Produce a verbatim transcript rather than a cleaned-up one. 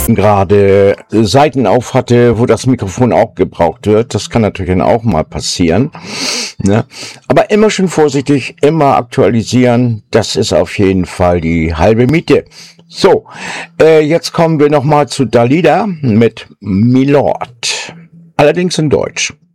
gerade Seiten auf hatte, wo das Mikrofon auch gebraucht wird. Das kann natürlich dann auch mal passieren. Ne? Aber immer schön vorsichtig, immer aktualisieren. Das ist auf jeden Fall die halbe Miete. So, äh, jetzt kommen wir nochmal zu Dalida mit Milord. Allerdings in Deutsch.